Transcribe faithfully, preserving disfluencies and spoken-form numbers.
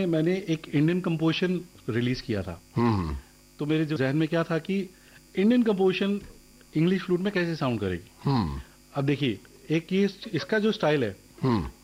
मैंने एक Indian composition release किया था। तो मेरे जो जहन में क्या था कि इंडियन कंपोजिशन इंग्लिश फ्लूट में कैसे साउंड करेगी। अब देखिए, एक ये इसका जो स्टाइल है